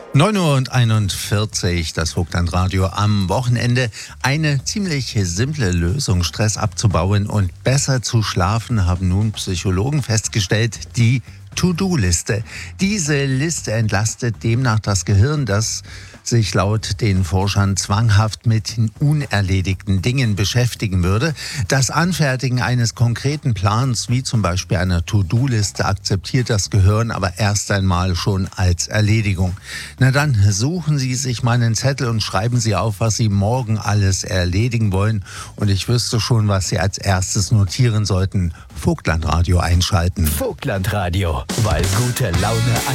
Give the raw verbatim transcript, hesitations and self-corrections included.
neun Uhr einundvierzig, das Vogtlandradio am Wochenende. Eine ziemlich simple Lösung, Stress abzubauen und besser zu schlafen, haben nun Psychologen festgestellt, die To-Do-Liste. Diese Liste entlastet demnach das Gehirn, das sich laut den Forschern zwanghaft mit unerledigten Dingen beschäftigen würde. Das Anfertigen eines konkreten Plans, wie zum Beispiel einer To-Do-Liste, akzeptiert das Gehirn aber erst einmal schon als Erledigung. Na dann suchen Sie sich mal einen Zettel und schreiben Sie auf, was Sie morgen alles erledigen wollen. Und ich wüsste schon, was Sie als erstes notieren sollten. Vogtlandradio einschalten. Vogtlandradio, weil gute Laune